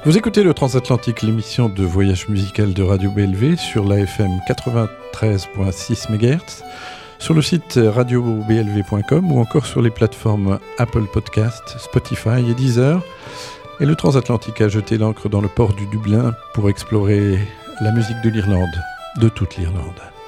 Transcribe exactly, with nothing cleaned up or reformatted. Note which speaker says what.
Speaker 1: Vous écoutez le Transatlantique, l'émission de voyage musical de Radio B L V sur l'A F M quatre-vingt-treize virgule six mégahertz, sur le site radio b l v point com ou encore sur les plateformes Apple Podcast, Spotify et Deezer. Et le Transatlantique a jeté l'ancre dans le port du Dublin pour explorer la musique de l'Irlande, de toute l'Irlande.